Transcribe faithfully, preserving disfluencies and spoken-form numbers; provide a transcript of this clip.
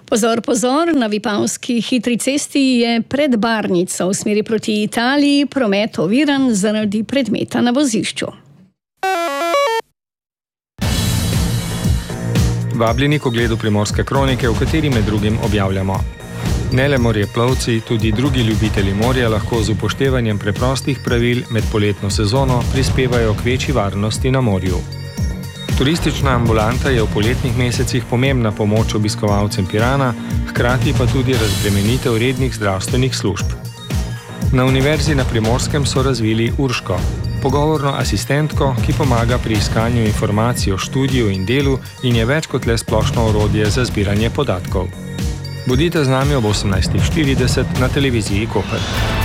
Pozor, pozor, na Vipavski hitri cesti je pred Barnico v smeri proti Italiji promet oviran zaradi predmeta na vozišču. Vabljeni k ogledu Primorske kronike, v kateri med drugim objavljamo: ne le morjeplovci, tudi drugi ljubitelji morja lahko z upoštevanjem preprostih pravil med poletno sezono prispevajo k večji varnosti na morju. Turistična ambulanta je v poletnih mesecih pomembna pomoč obiskovalcem Pirana, hkrati pa tudi razbremenitev rednih zdravstvenih služb. Na Univerzi na Primorskem so razvili Urško, pogovorno asistentko, ki pomaga pri iskanju informacij o študiju in delu in je več kot le splošno orodje za zbiranje podatkov. Bodite z nami ob osemnajstih štirideset na televiziji Koper.